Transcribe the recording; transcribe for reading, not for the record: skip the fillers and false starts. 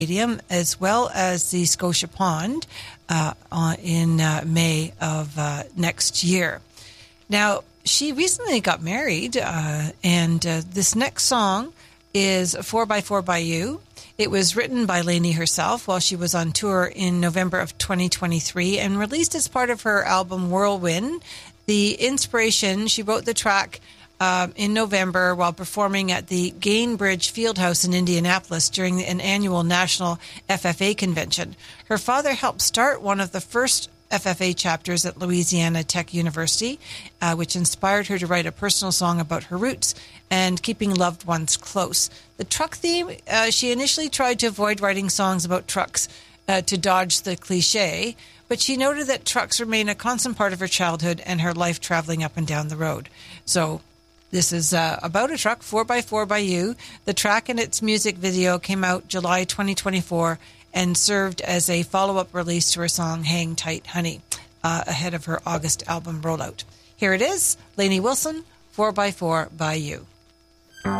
Stadium, as well as the Scotia Pond in May of next year. Now, she recently got married, and this next song is 4x4 by You. It was written by Lainey herself while she was on tour in November of 2023 and released as part of her album Whirlwind. The inspiration, she wrote the track in November while performing at the Gainbridge Fieldhouse in Indianapolis during an annual National FFA convention. Her father helped start one of the first FFA chapters at Louisiana Tech University, which inspired her to write a personal song about her roots and keeping loved ones close. The truck theme, she initially tried to avoid writing songs about trucks to dodge the cliche, but she noted that trucks remain a constant part of her childhood and her life traveling up and down the road. So this is about a truck, 4x4 by You. The track and its music video came out July 2024 and served as a follow-up release to her song Hang Tight Honey, ahead of her August album rollout. Here it is, Lainey Wilson, 4x4 by You.